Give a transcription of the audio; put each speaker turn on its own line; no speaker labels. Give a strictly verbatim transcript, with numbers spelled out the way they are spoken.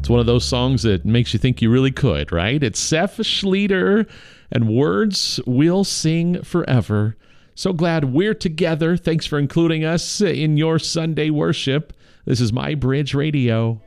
It's one of those songs that makes you think you really could, right? It's Seth Schleter and Words We'll Sing Forever. So glad we're together. Thanks for including us in your Sunday worship. This is My Bridge Radio.